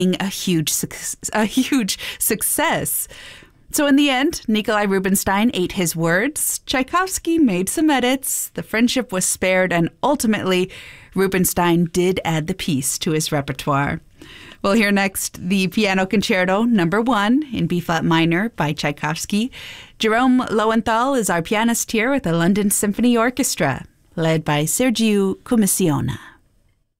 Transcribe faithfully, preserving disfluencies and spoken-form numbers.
a huge, a huge success. So in the end, Nikolai Rubinstein ate his words. Tchaikovsky made some edits. The friendship was spared, and ultimately, Rubinstein did add the piece to his repertoire. We'll hear next the Piano Concerto Number One in B-flat minor by Tchaikovsky. Jerome Lowenthal is our pianist here with the London Symphony Orchestra, led by Sergiu Comissiona.